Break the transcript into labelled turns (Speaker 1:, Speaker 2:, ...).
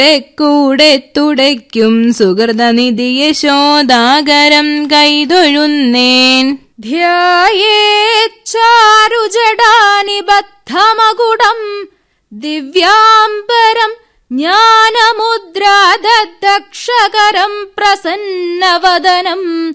Speaker 1: കൂടെ തുടയ്ക്കും സുഹൃതനിധി യശോദാകരം കൈതൊഴുന്നേൻ.
Speaker 2: ധ്യായേച്ചാരുജടാനിബദ്ധമകുടം ദിവ്യാംബരം ജ്ഞാനമുദ്രാദക്ഷകരം പ്രസന്നവദനം